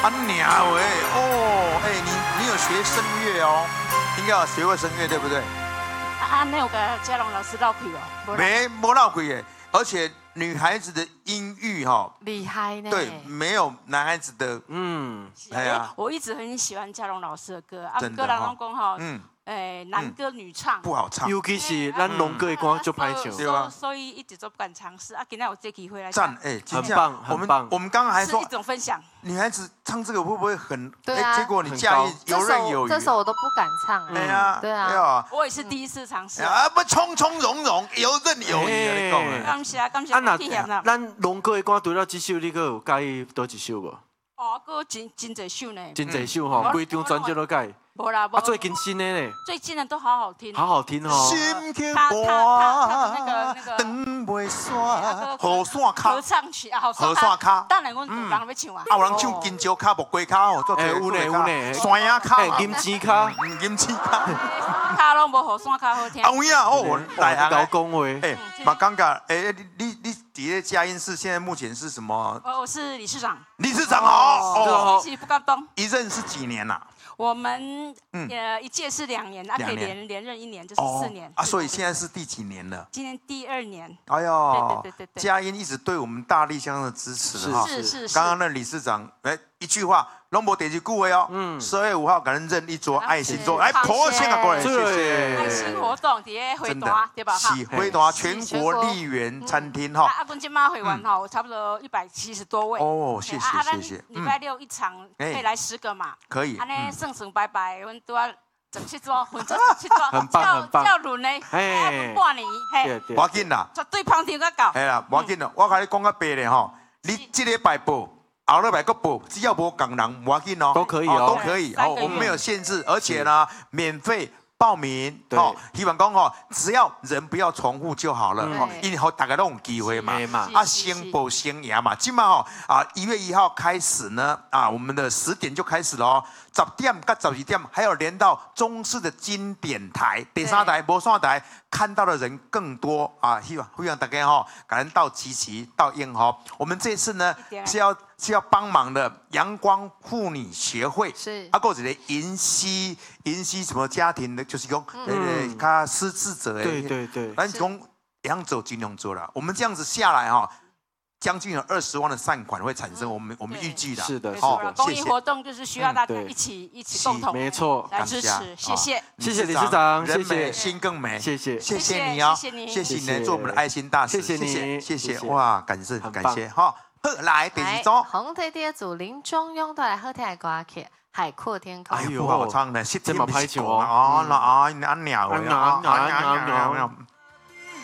啊娘喂，哦，哎，你有学声乐哦，应该有学过声乐对不对？ 那有个嘉龙老师绕开哦， 没闹鬼耶，而且女孩子的音域哈厉害呢。 对，没有男孩子的，哎呀， 我一直很喜欢嘉龙老师的歌， 真的歌郎公哈，男歌女唱不好唱， 尤其是咱龙哥的歌就歹唱， 对吧？ 所以一直都不敢尝试啊，今天有这机会来赞哎， 很棒，很棒。 我们刚刚还说是一种分享， 女孩子唱这个会不会很？ 对啊， 结果你驾驭游刃有余。 这首我都不敢唱哎。 对啊， 对啊， 我也是第一次尝试。 啊，不从从容容，游刃有余啊！你讲的。 感谢感谢， 那咱龙哥的歌除了这首，你有介意多一首无？ 哦，还真侪首呢。 真侪首吼，规张专辑都改。 无啦， 啊，最近新的呢？ 最近的都好好听， 好好听哦。 心跳他的那个灯袂闪，雨伞卡合唱曲啊， 雨伞卡。 当然，阮有人要唱啊。 啊，有人唱金蕉卡、木瓜卡哦，做有呢， 山羊卡、 金枝卡、 金枝卡， 卡拢无雨伞卡好听。 啊有呀，哦，来啊， 高讲话。 哎，马尴尬，哎，你底下佳音室现在目前是什么？ 我是理事长。 理事长哦， 不敢动。 一任是几年呐？ 我们一届是2年，可以连任1年，就是4年啊。所以现在是第几年了？ 今年第2年。 哎呦， 对， 佳音一直对我们大力相当的支持哈。 是。 刚刚那理事长，哎，一句话，龙博第几句话哦？12月5号，感恩任一桌爱心桌，哎，破线啊，过来，谢谢。 爱心活动在会团，对吧？ 喜会团全国丽园餐厅哈。 阮今麦会员哈，差不多170多位。 哦，谢谢。 礼拜6一场，可以来10个嘛？ 可以。 安尼算拜拜，阮都要整7桌，混做7桌， 很棒。 叫轮嘞，轮半年，嘿， 无要紧啦， 绝对旁听个搞。 系啦，无要紧啦，我甲你讲个白咧吼，你这礼拜报，后礼拜个报，只要无共人，无要紧哦， 都可以哦， 都可以哦，我们没有限制，而且呢，免费。报名哦，希望讲哦，只要人不要重复就好了哦，以后大家都有机会嘛，啊，先报先赢嘛，今嘛哦1月1号开始呢我们的10点就开始了哦，10点到12点，还有连到中视的经典台、第3台、无线台看到的人更多啊，希望大家哈，感恩到集齐到燕豪，我们这次呢是要帮忙的阳光妇女协会是啊，或者的银溪什么家庭的，就是讲他失智者哎， 对， 咱讲两走尽量做了，我们这样子下来哈。将近有20万的善款会产生，我们预计的。 是的， 好， 公益活动就是需要大家一起共同， 没错， 来支持，谢谢理事长， 人美心更美， 谢谢你啊，谢谢你做我们的爱心大使，谢谢，哇，感谢，好，来第2组， 红队第2组林中庸带来好听的歌曲《海阔天空》。 哎呦，好唱的， 这么拍球哦，那鸟